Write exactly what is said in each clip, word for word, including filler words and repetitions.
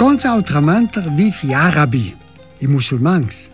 Ganz autrament viv gli arabi, i musulmans.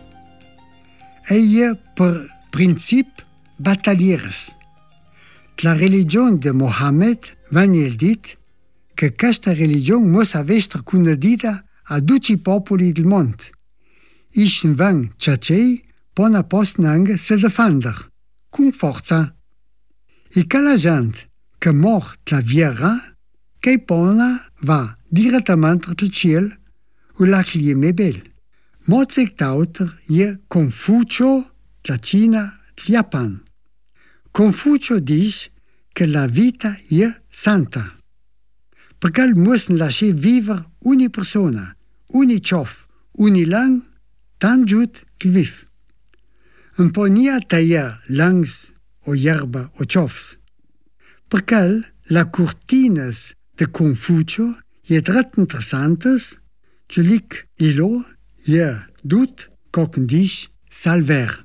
E per princip battaglieres. La religione de Mohammed venne il dit che questa religione muss essere condivisa a tutti i popoli del mondo. Ischen van ciacei pona posnang se defender, con forza. E che la gente che mor la viera, che pona va direttamente al cielo o la clime bel. Mozig dauter je Confucio, la Cina, il Japan. Confucio dice che la vita è santa. Perché müssen lasciare vivere ogni persona, ogni ciof, ogni lang, tan giut che viv. Un po' nia tagliare langs o yerba o ciofs. Perché la cortinas de Confucio è dret interessantes, ce lic ilo je dut cocken dish salver.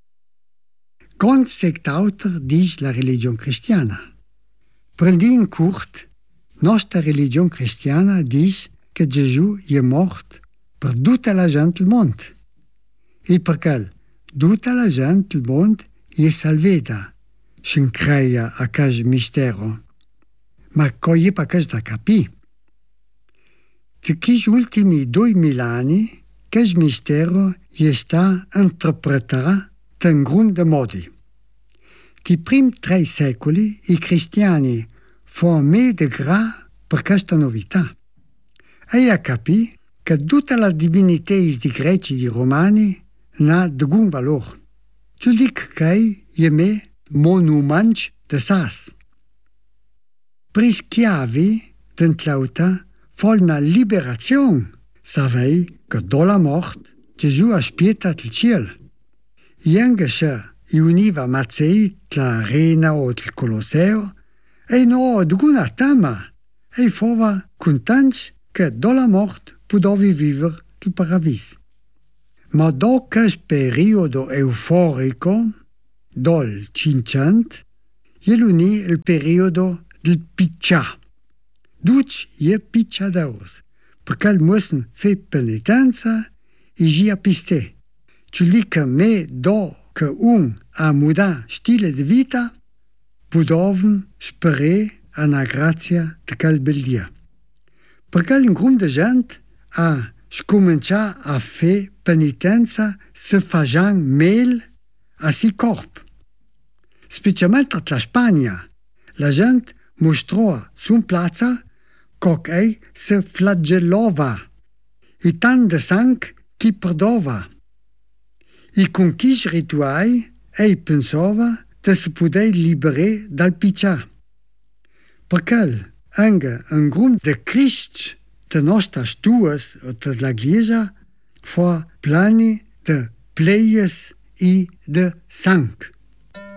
Ganz sectauter dish la religion cristiana. Prendi in curt, nostra religion cristiana dish che Gesù è mort per tutta la gente del mondo. E perché tutta la gente del mondo è salvata, sin creia a quel mistero. Ma coi pa che da capì. Che questi ultimi duemila anni, quel mistero è sta interpretato in grande modi. Che primi tre secoli i cristiani furono de gra per questa novità. E a capì che tutta la divinità di greci e di romani ha de gun valore. Tu dic che è me monument de sas. Per schiavi d'entlauta voll una liberazione. Savei che dolla mort Gesù ha spietat il cielo. Iangascia i univa mazzei l'arena o il Colosseo e no d'guna tama e fova contents che dolla mort podovi vivere il paradiso. Ma dopo quel periodo euforico, dol Cinquecento, è l'uni il periodo del piccia. Duc è piccia d'aus, perché müssen fe penitenza e gia piste. Ci dica me do che un a muda stile di vita, podoven spere a una grazia de quel bel dia. Perché un gruppo di gente a scominciare a fe penitenza se fajan mel a si corpo. Specialmente la Spagna, la gente mostrò su piazza che ei se flagellava e tan de sang chi perdova. E con questi rituali ei pensava che si poteva liberare dal piccia. Perché anche un gruppo di cristi de nostra stuas o della Chiesa fa plani de pleies e de sang.